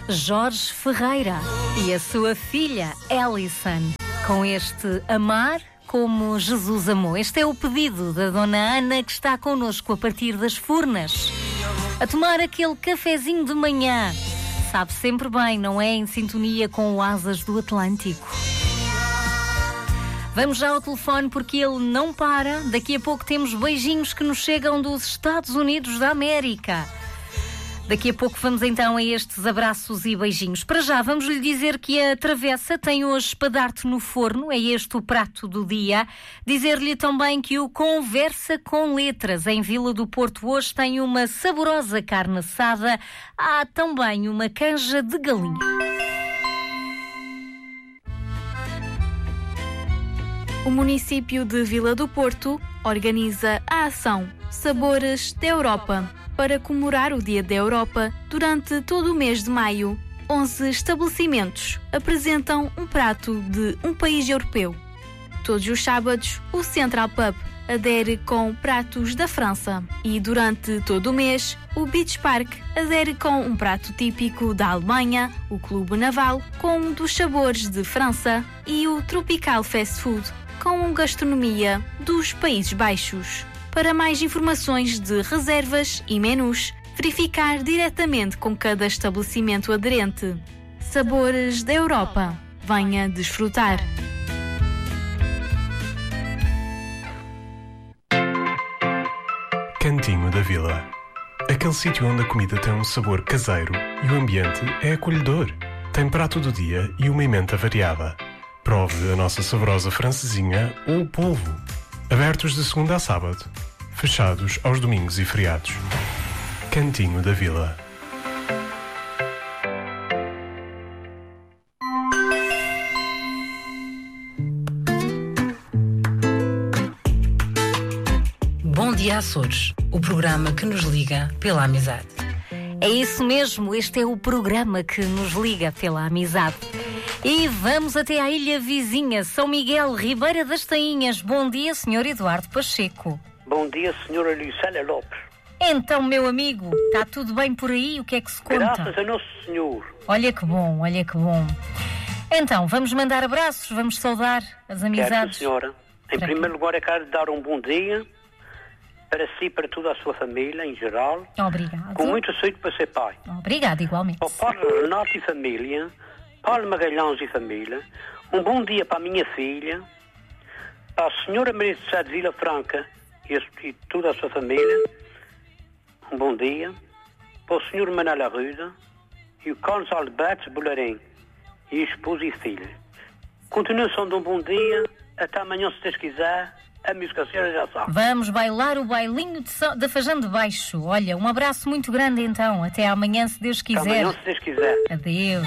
Jorge Ferreira e a sua filha Alison, com este Amar como Jesus amou. Este é o pedido da Dona Ana, que está connosco a partir das Furnas, a tomar aquele cafezinho de manhã. Sabe sempre bem, não é? Em sintonia com o Asas do Atlântico. Vamos já ao telefone porque ele não para. Daqui a pouco temos beijinhos que nos chegam dos Estados Unidos da América. Daqui a pouco vamos então a estes abraços e beijinhos. Para já, vamos lhe dizer que a travessa tem hoje espadarte no forno, é este o prato do dia. Dizer-lhe também que o Conversa com Letras, em Vila do Porto, hoje tem uma saborosa carne assada. Há também uma canja de galinha. O município de Vila do Porto organiza a ação Sabores da Europa para comemorar o Dia da Europa durante todo o mês de maio. 11 estabelecimentos apresentam um prato de um país europeu. Todos os sábados, o Central Pub adere com pratos da França e durante todo o mês, o Beach Park adere com um prato típico da Alemanha, o Clube Naval com um dos sabores de França e o Tropical Fast Food com gastronomia dos Países Baixos. Para mais informações de reservas e menus, verificar diretamente com cada estabelecimento aderente. Sabores da Europa. Venha desfrutar. Cantinho da Vila. Aquele sítio onde a comida tem um sabor caseiro e o ambiente é acolhedor. Tem prato do dia e uma emenda variada. Prove a nossa saborosa francesinha ou polvo. Abertos de segunda a sábado. Fechados aos domingos e feriados. Cantinho da Vila. Bom Dia Açores, o programa que nos liga pela amizade. É isso mesmo, este é o programa que nos liga pela amizade. E vamos até à ilha vizinha, São Miguel, Ribeira das Tainhas. Bom dia, Sr. Eduardo Pacheco. Bom dia, Sra. Lucélia Lopes. Então, meu amigo, está tudo bem por aí? O que é que se conta? Graças a Nosso Senhor. Olha que bom, olha que bom. Então, vamos mandar abraços, vamos saudar as amizades. Quero, senhora. Em primeiro lugar, eu quero dar um bom dia para si e para toda a sua família, em geral. Obrigado. Com muito saúde para ser pai. Obrigado, igualmente. Para o Paulo Renato e família, Paulo Magalhães e família, um bom dia para a minha filha, para a senhora Maria de Sá de Vila Franca e toda a sua família, um bom dia, para o senhor Manuel Arruda e o Carlos Alberto Bolarim, e esposa e filha. Continuação de um bom dia, até amanhã se Deus quiser, a música a senhora já sabe. Vamos bailar o bailinho da Fajã de Baixo. Olha, um abraço muito grande então, até amanhã se Deus quiser. Até amanhã se Deus quiser. Adeus.